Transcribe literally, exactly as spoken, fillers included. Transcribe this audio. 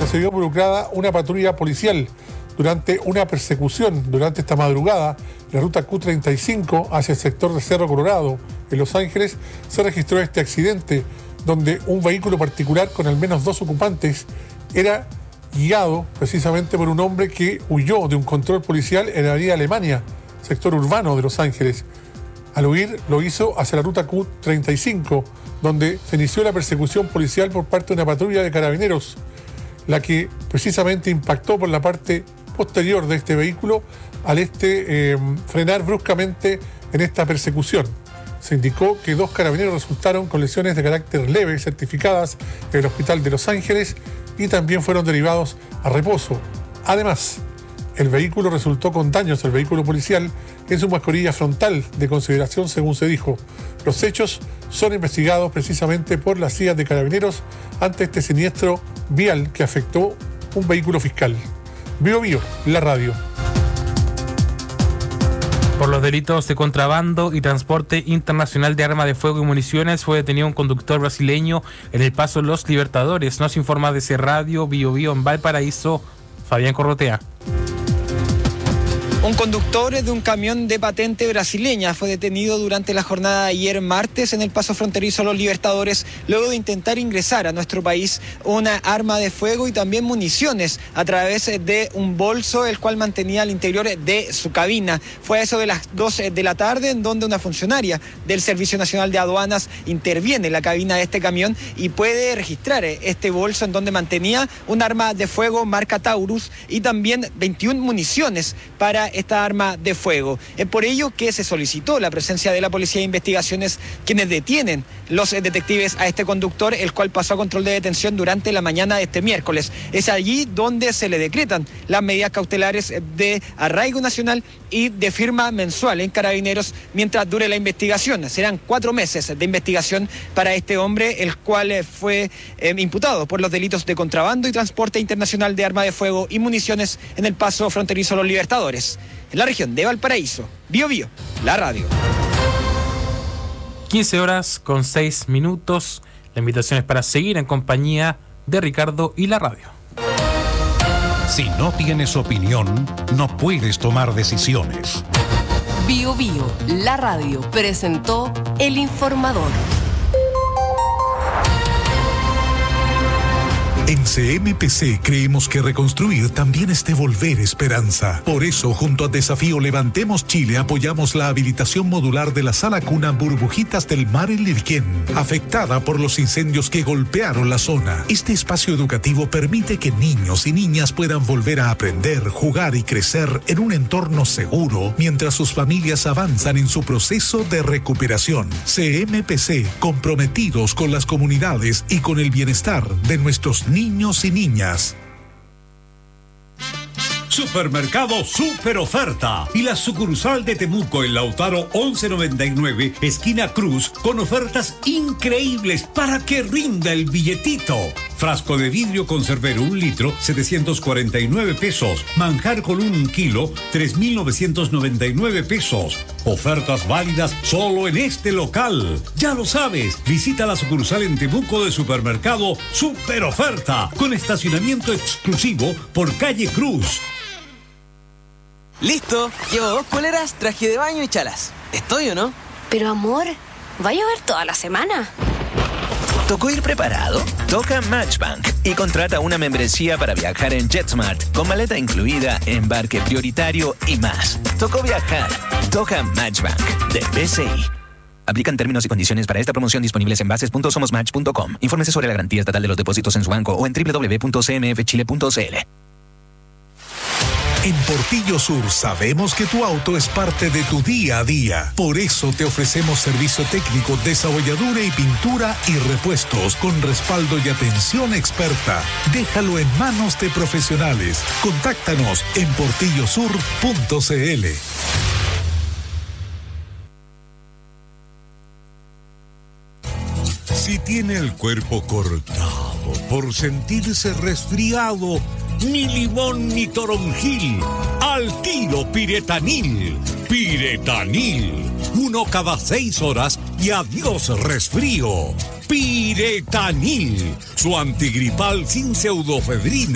se vio involucrada una patrulla policial durante una persecución durante esta madrugada. La ruta Q treinta y cinco hacia el sector de Cerro Colorado, en Los Ángeles, se registró este accidente donde un vehículo particular con al menos dos ocupantes era guiado precisamente por un hombre que huyó de un control policial en la avenida Alemania, sector urbano de Los Ángeles. Al huir lo hizo hacia la ruta Q treinta y cinco, donde se inició la persecución policial por parte de una patrulla de carabineros, la que precisamente impactó por la parte posterior de este vehículo al este eh, frenar bruscamente en esta persecución. Se indicó que dos carabineros resultaron con lesiones de carácter leve certificadas en el hospital de Los Ángeles y también fueron derivados a reposo. Además, el vehículo resultó con daños al vehículo policial en su mascarilla frontal de consideración, según se dijo. Los hechos son investigados precisamente por las C I A de Carabineros ante este siniestro vial que afectó un vehículo fiscal. Bio Bio, la radio. Por los delitos de contrabando y transporte internacional de armas de fuego y municiones fue detenido un conductor brasileño en el Paso Los Libertadores. Nos informa desde Radio Bio Bio en Valparaíso, Fabián Corrotea. Un conductor de un camión de patente brasileña fue detenido durante la jornada de ayer martes en el paso fronterizo Los Libertadores, luego de intentar ingresar a nuestro país una arma de fuego y también municiones a través de un bolso, el cual mantenía al interior de su cabina. Fue a eso de las doce de la tarde, en donde una funcionaria del Servicio Nacional de Aduanas interviene en la cabina de este camión y puede registrar este bolso en donde mantenía un arma de fuego marca Taurus y también veintiuna municiones para esta arma de fuego. Es por ello que se solicitó la presencia de la Policía de Investigaciones, quienes detienen los detectives a este conductor, el cual pasó a control de detención durante la mañana de este miércoles. Es allí donde se le decretan las medidas cautelares de arraigo nacional y de firma mensual en Carabineros mientras dure la investigación. Serán cuatro meses de investigación para este hombre, el cual fue eh, imputado por los delitos de contrabando y transporte internacional de arma de fuego y municiones en el paso fronterizo Los Libertadores, en la región de Valparaíso. Bio Bio, la radio. quince horas con seis minutos. La invitación es para seguir en compañía de Ricardo y la radio. Si no tienes opinión, no puedes tomar decisiones. Bio Bio, la radio, presentó El Informador. En C M P C creemos que reconstruir también es devolver esperanza. Por eso, junto a Desafío Levantemos Chile, apoyamos la habilitación modular de la sala cuna Burbujitas del Mar en Lirquén, afectada por los incendios que golpearon la zona. Este espacio educativo permite que niños y niñas puedan volver a aprender, jugar y crecer en un entorno seguro, mientras sus familias avanzan en su proceso de recuperación. C M P C, comprometidos con las comunidades y con el bienestar de nuestros niños niños y niñas. Supermercado Super Oferta y la sucursal de Temuco en Lautaro once noventa y nueve, esquina Cruz, con ofertas increíbles para que rinda el billetito. Frasco de vidrio conservero un litro, setecientos cuarenta y nueve pesos. Manjar con un kilo, tres mil novecientos noventa y nueve pesos. Ofertas válidas solo en este local. Ya lo sabes, visita la sucursal en Temuco de Supermercado Super Oferta, con estacionamiento exclusivo por calle Cruz. Listo, llevo dos poleras, traje de baño y chalas. ¿Estoy o no? Pero amor, ¿va a llover toda la semana? ¿Tocó ir preparado? Toca Matchbank y contrata una membresía para viajar en JetSmart con maleta incluida, embarque prioritario y más. Tocó viajar. Toca Matchbank de B C I. Aplican términos y condiciones para esta promoción disponibles en bases punto somos match punto com. Infórmese sobre la garantía estatal de los depósitos en su banco o en doble u doble u doble u punto c m f chile punto c l. En Portillo Sur sabemos que tu auto es parte de tu día a día. Por eso te ofrecemos servicio técnico, desabolladura y pintura y repuestos con respaldo y atención experta. Déjalo en manos de profesionales. Contáctanos en portillo sur punto c l. Si tiene el cuerpo cortado por sentirse resfriado, ni limón ni toronjil, al tiro Piretanil. Piretanil, uno cada seis horas y adiós resfrío. Piretanil, su antigripal sin pseudofedrina.